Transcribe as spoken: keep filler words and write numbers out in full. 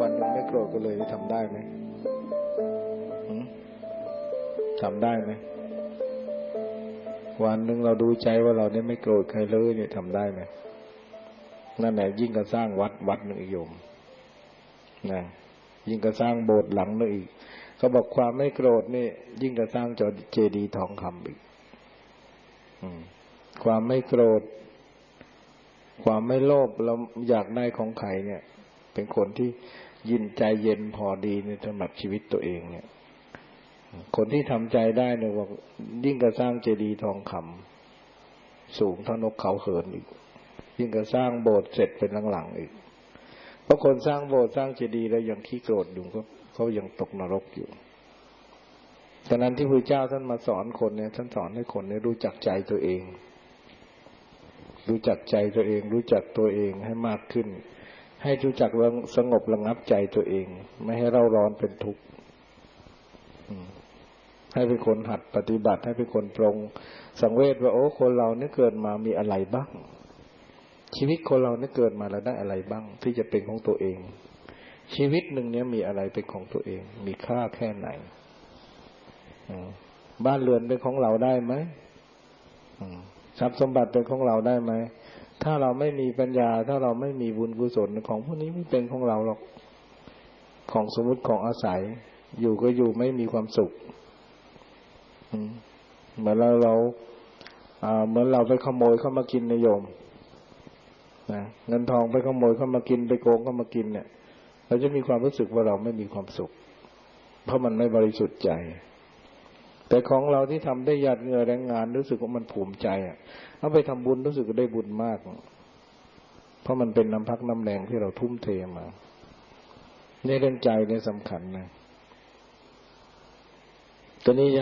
วันหนึ่งไม่โกรธก็เลยทำได้ไหมทำได้ไหมวันหนึ่งเราดูใจว่าเราเนี่ยไม่โกรธใครเลยเนี่ยทำได้ไหมนั่นแหละยิ่งก็สร้างวัดวัดหนึ่งอีกโยมนะยิ่งก็สร้างโบสถ์หลังนึงอีกเขาบอกความไม่โกรธนี่ยิ่งก็สร้างเจดีย์ทองคำอีกความไม่โกรธความไม่โลภเราอยากได้ของใครเนี่ยเป็นคนที่ยินใจเย็นพอดีในสำหรับชีวิตตัวเองเนี่ยคนที่ทำใจได้เนี่ยว่ายิ่งก็สร้างเจดีย์ทองคำสูงเท่านกเขาเหินอีกยิ่งก็สร้างโบสถ์เสร็จเป็นหลังๆอีกเพราะคนสร้างโบสถ์สร้างเจดีย์แล้วยังขี้โกรธอยู่ก็เขายังตกนรกอยู่ฉะนั้นที่พระเจ้าท่านมาสอนคนเนี่ยท่านสอนให้คนเนี่ยรู้จักใจตัวเองรู้จักใจตัวเองรู้จักตัวเองให้มากขึ้นให้รู้จักสงบระงับใจตัวเองไม่ให้เร่าร้อนเป็นทุกข์ให้เป็นคนหัดปฏิบัติให้เป็นคนปรงสังเวชว่าโอ้คนเราเนี่ยเกิดมามีอะไรบ้างชีวิตคนเราเนี่ยเกิดมาแล้วได้อะไรบ้างที่จะเป็นของตัวเองชีวิตหนึ่งเนี่ยมีอะไรเป็นของตัวเองมีค่าแค่ไหนบ้านเรือนเป็นของเราได้ไหมทรัพย์สมบัติเป็นของเราได้ไหมถ้าเราไม่มีปัญญาถ้าเราไม่มีบุญกุศลของพวกนี้ไม่เป็นของเราหรอกของสมมุติของอาศัยอยู่ก็อยู่ไม่มีความสุขเหมือนเราเราเหมือนเราไปขโมยเข้ามากินนะโยมนะเงินทองไปขโมยเข้ามากินไปโกงเข้ามากินเนี่ยเราจะมีความรู้สึกว่าเราไม่มีความสุขเพราะมันไม่บริสุทธิ์ใจแต่ของเราที่ทำได้หยาดเหงื่อแรงงานรู้สึกว่ามันภูมิใจอ่ะเอาไปทำบุญรู้สึกว่าได้บุญมากเพราะมันเป็นน้ำพักน้ำแรงที่เราทุ่มเทมาในเรื่องใจเนี่ยสำคัญนะตอนนี้